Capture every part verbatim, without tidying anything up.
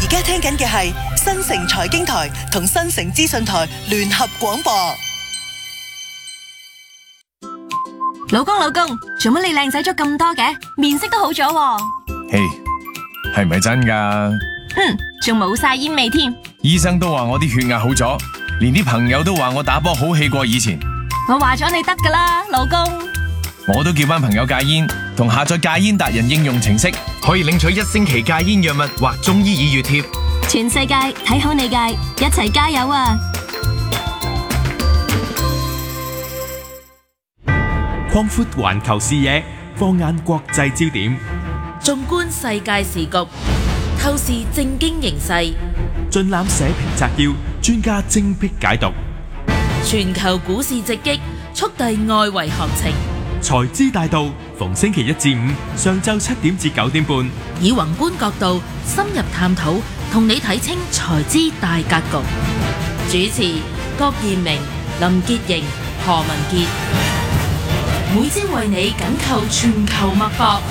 家聽緊嘅係新城財經台同新城資訊台聯合廣播。 老公老公，做乜你靚仔咗咁多嘅？面色都好咗喎。 嘿，係咪真㗎？ 嗯，仲冇晒煙味添。 醫生都話我啲血壓好咗，連啲朋友都話我打波好氣過以前。 我話咗你得㗎啦，老公。 我都叫班朋友戒煙，同下載戒煙達人應用程式，可以領取一星期戒煙藥物或中醫耳穴貼。 全世界睇好你戒，一齊加油啊！ 擴闊環球視野，放眼國際焦點， 縱觀世界時局，透視政經形勢， 盡覽社評摘要，專家精闢解讀。 全球股市直擊，速遞外圍行情。 財資大道，逢星期一至五上晝七點至九點半， 以宏觀角度深入探討，同你睇清財資大格局。主持郭彥明、林潔瑩、何文傑。每朝為你緊扣全球脈搏。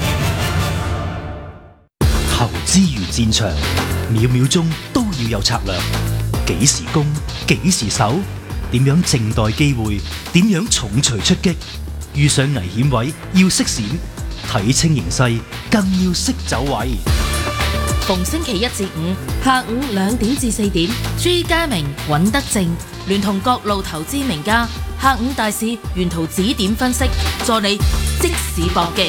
投資如戰場，秒秒鐘都要有策略。幾時攻，幾時守，點樣靜待機會，點樣重錘出擊。遇上危險位要識閃，睇清形勢更要識走位。 逢星期一至五下午兩點至四點，朱家明、尹德正聯同各路投資名家，下午大市沿途指點分析，助你即時搏擊。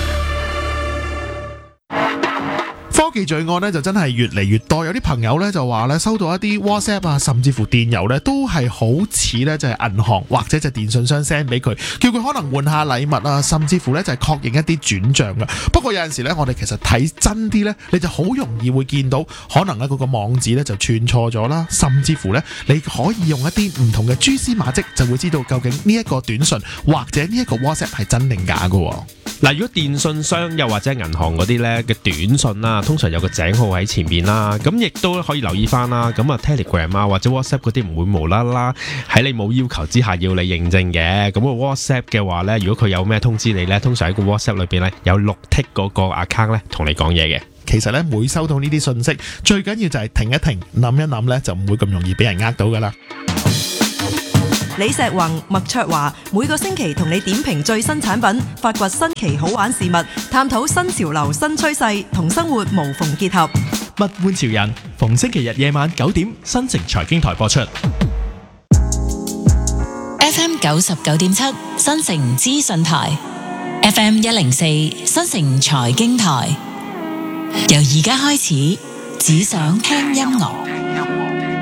科技罪案咧就真係越嚟越多，有啲朋友咧就話咧收到一啲 WhatsApp 啊，甚至乎電郵咧都係好似咧就係銀行或者就電信商 send 俾佢，叫佢可能換下禮物啊，甚至乎咧就係確認一啲轉賬嘅。不過有陣時咧，我哋其實睇真啲咧，你就好容易會見到可能咧嗰個網址咧就串錯咗啦，甚至乎咧你可以用一啲唔同嘅蛛絲馬跡就會知道究竟呢一個短信或者呢一個 WhatsApp 係真定假嘅。 嗱，如果電信商又或者銀行嗰啲咧嘅短信啦，通常有個井號喺前面啦，咁亦都可以留意翻啦。咁啊 Telegram 啊或者 WhatsApp 嗰啲唔會無啦啦喺你冇要求之下要你認證嘅。咁個 WhatsApp 嘅話咧，如果佢有咩通知你咧，通常喺個 WhatsApp 裏邊咧有綠剔嗰個 account 咧同你講嘢嘅。 其實咧每收到呢啲信息，最緊要就係停一停，諗一諗咧，就唔會咁容易俾人呃到噶啦。 李石宏、麥卓華每個星期同你點評最新產品，發掘新奇好玩事物，探討新潮流新趨勢，同生活無縫結合。 物玩潮人，逢星期日夜晚九點，新城財經台播出。 F M 九十九點七，新城資訊台 ；F M 一零四，新城財經台。由而家開始，只想聽音樂。